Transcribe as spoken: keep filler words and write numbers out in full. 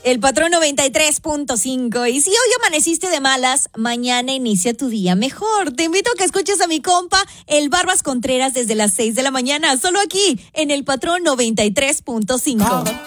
El Patrón noventa y tres punto cinco. Y si hoy amaneciste de malas, mañana inicia tu día mejor. Te invito a que escuches a mi compa, el Barbas Contreras, desde las seis de la mañana, solo aquí, en el Patrón noventa y tres punto cinco.